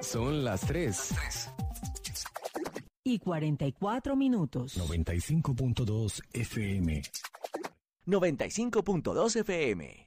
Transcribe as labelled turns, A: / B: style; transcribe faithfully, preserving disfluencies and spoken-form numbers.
A: Son las tres.
B: Y cuarenta y cuatro minutos.
A: noventa y cinco punto dos F M.
C: noventa y cinco punto dos F M.